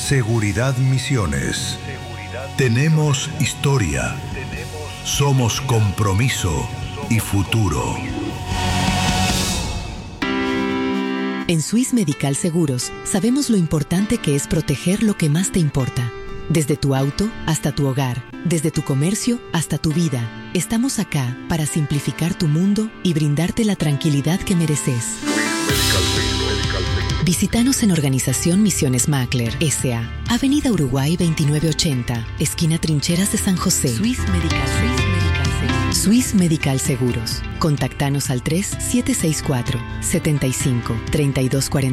Seguridad Misiones. Tenemos historia. Somos compromiso y futuro. En Swiss Medical Seguros sabemos lo importante que es proteger lo que más te importa. Desde tu auto hasta tu hogar, desde tu comercio hasta tu vida, estamos acá para simplificar tu mundo y brindarte la tranquilidad que mereces. Visítanos en Organización Misiones Macler, S.A., Avenida Uruguay 2980, esquina Trincheras de San José. Swiss Medical Seguros. Swiss Medical Seguros. Contactanos al 3764-75-3240.